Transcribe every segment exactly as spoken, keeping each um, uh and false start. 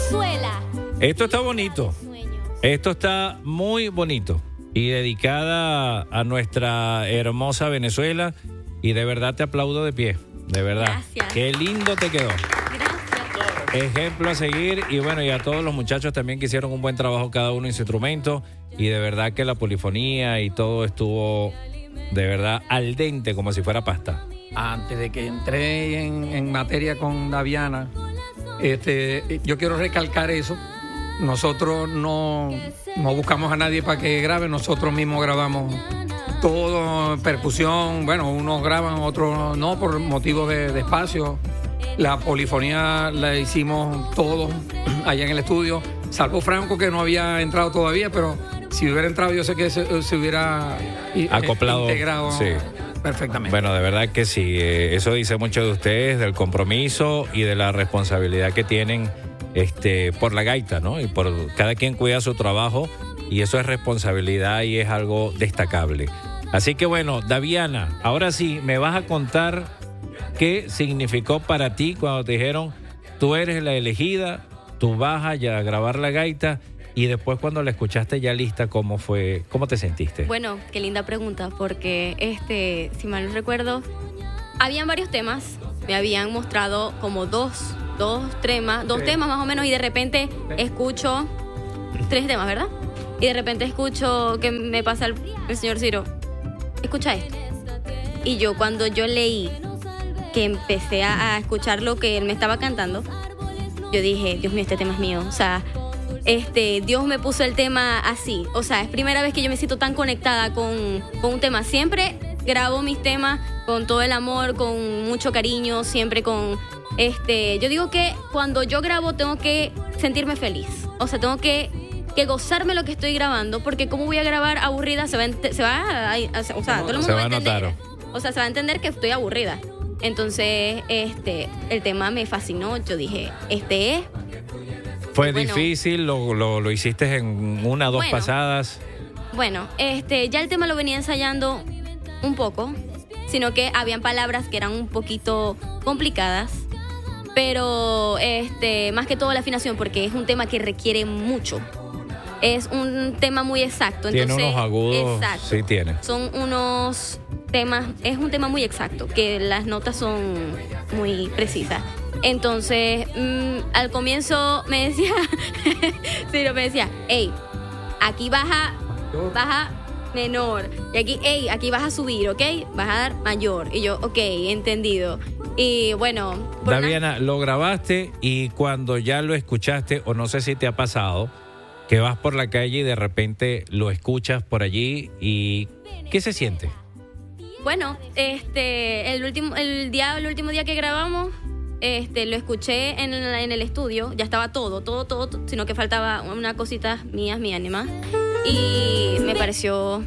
Venezuela. Esto está bonito. Esto está muy bonito. Y dedicada a nuestra hermosa Venezuela. Y de verdad te aplaudo de pie. De verdad. Gracias. Qué lindo te quedó. Gracias. Ejemplo a seguir. Y bueno, y a todos los muchachos también que hicieron un buen trabajo cada uno en su instrumento. Y de verdad que la polifonía y todo estuvo de verdad al dente, como si fuera pasta. Antes de que entré en, en materia con Daviana, este, yo quiero recalcar eso. Nosotros no, no buscamos a nadie para que grabe, nosotros mismos grabamos todo, percusión, bueno, unos graban, otros no, por motivos de, de espacio. La polifonía la hicimos todos allá en el estudio, salvo Franco, que no había entrado todavía, pero si hubiera entrado yo sé que se, se hubiera acoplado, integrado sí, perfectamente. Bueno, de verdad que sí, eh, eso dice mucho de ustedes, del compromiso y de la responsabilidad que tienen este, por la gaita, ¿no? Y por cada quien cuida su trabajo y eso es responsabilidad y es algo destacable. Así que bueno, Daviana, ahora sí, me vas a contar qué significó para ti cuando te dijeron, tú eres la elegida, tú vas a ya grabar la gaita. Y después cuando la escuchaste ya lista, ¿cómo fue? ¿Cómo te sentiste? Bueno, qué linda pregunta, porque este, si mal no recuerdo, habían varios temas, me habían mostrado como dos, dos temas, dos temas más o menos, y de repente escucho tres temas, ¿verdad? Y de repente escucho que me pasa el, el señor Ciro, escucha esto. Y yo cuando yo leí que empecé a, a escuchar lo que él me estaba cantando, yo dije, Dios mío, este tema es mío, o sea, Este, Dios me puso el tema así. O sea, es primera vez que yo me siento tan conectada con, con un tema. Siempre grabo mis temas con todo el amor, con mucho cariño, siempre con... este, yo digo que cuando yo grabo tengo que sentirme feliz. O sea, tengo que, que gozarme lo que estoy grabando, porque como voy a grabar aburrida, se va, ent- se va a, a, a, o sea, todo el mundo se va va a entender. notar. O sea, se va a entender que estoy aburrida. Entonces, este, el tema me fascinó. Yo dije, este es... ¿Fue bueno, difícil? ¿Lo, lo, lo hiciste en una o dos bueno, pasadas? Bueno, este, ya el tema lo venía ensayando un poco, sino que habían palabras que eran un poquito complicadas, pero este, más que todo la afinación, porque es un tema que requiere mucho. Es un tema muy exacto. Tiene Entonces, unos agudos, exacto. sí tiene. Son unos temas, es un tema muy exacto, que las notas son muy precisas. Entonces, mmm, al comienzo me decía, sí, me decía, hey, aquí baja, baja menor, y aquí, hey, aquí vas a subir, ¿ok? Vas a dar mayor. Y yo, ok, entendido. Y bueno, por Daviana, una... lo grabaste y cuando ya lo escuchaste, o no sé si te ha pasado, que vas por la calle y de repente lo escuchas por allí y ¿qué se siente? Bueno, este, el último, el día, el último día que grabamos, este, lo escuché en, en el estudio, ya estaba todo, todo, todo, todo, sino que faltaba una cosita mías, mi ánima, y me pareció,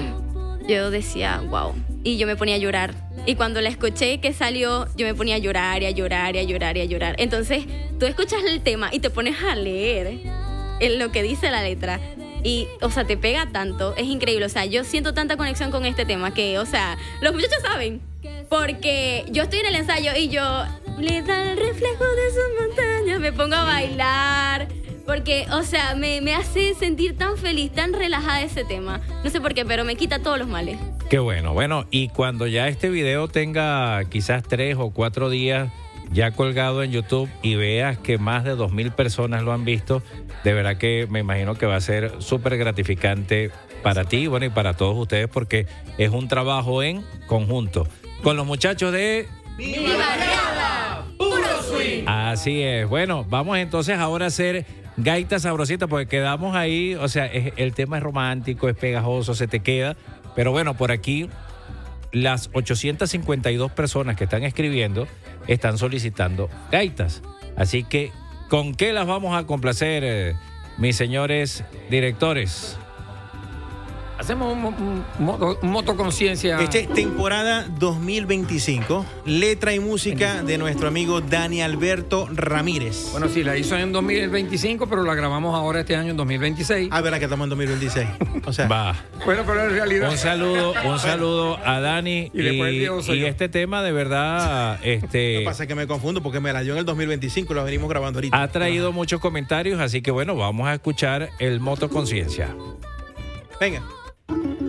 yo decía, wow, y yo me ponía a llorar, y cuando la escuché que salió, yo me ponía a llorar y a llorar y a llorar y a llorar. Entonces, tú escuchas el tema y te pones a leer en lo que dice la letra. Y, o sea, te pega tanto, es increíble. O sea, yo siento tanta conexión con este tema que, o sea, los muchachos saben. Porque yo estoy en el ensayo y yo le da el reflejo de sus montañas, me pongo a bailar. Porque, o sea, me, me hace sentir tan feliz, tan relajada ese tema. No sé por qué, pero me quita todos los males. Qué bueno. Bueno, y cuando ya este video tenga quizás tres o cuatro días ya colgado en YouTube y veas que más de dos mil personas lo han visto, de verdad que me imagino que va a ser súper gratificante para ti, bueno, y para todos ustedes, porque es un trabajo en conjunto con los muchachos de ¡Mi Barriada! ¡Puro swing! Así es. Bueno, vamos entonces ahora a hacer gaita sabrosita, porque quedamos ahí, o sea, es, el tema es romántico, es pegajoso, se te queda, pero bueno, por aquí las ochocientas cincuenta y dos personas que están escribiendo están solicitando gaitas. Así que, ¿con qué las vamos a complacer, eh, mis señores directores? Hacemos un, un, un moto, un motoconciencia. Este es temporada dos mil veinticinco. Letra y música de nuestro amigo Dani Alberto Ramírez. Bueno, sí, la hizo en dos mil veinticinco, pero la grabamos ahora este año en dos mil veintiséis. Ah, verdad que estamos en dos mil veintiséis. O sea, Va. Bueno, pero en realidad. Un saludo, un saludo a Dani. Y después el Diego soy y yo. este tema de verdad, lo que este, pasa es que me confundo porque me la dio en el dos mil veinticinco, lo venimos grabando ahorita. ha traído muchos comentarios, así que bueno, vamos a escuchar el Moto Conciencia. Venga.